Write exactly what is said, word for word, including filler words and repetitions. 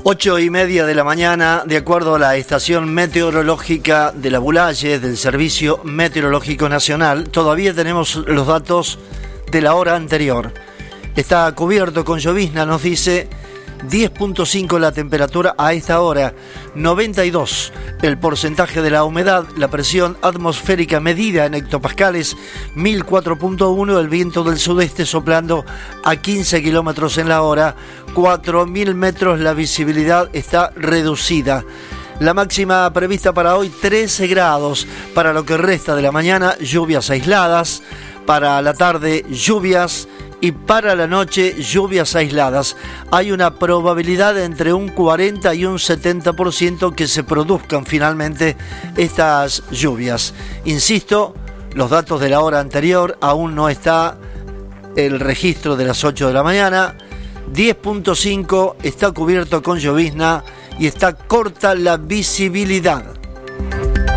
Ocho y media de la mañana, de acuerdo a la estación meteorológica de la Bulaye, del Servicio Meteorológico Nacional, todavía tenemos los datos de la hora anterior. Está cubierto con llovizna, nos dice diez punto cinco la temperatura a esta hora, noventa y dos el porcentaje de la humedad, la presión atmosférica medida en hectopascales, mil cuatro punto uno, el viento del sudeste soplando a quince kilómetros en la hora, cuatro mil metros, la visibilidad está reducida. La máxima prevista para hoy, trece grados, para lo que resta de la mañana, lluvias aisladas, para la tarde, lluvias, y para la noche lluvias aisladas. Hay una probabilidad de entre un cuarenta y un setenta por ciento que se produzcan finalmente estas lluvias. Insisto, los datos de la hora anterior, aún no está el registro de las ocho de la mañana. diez punto cinco está cubierto con llovizna y está corta la visibilidad.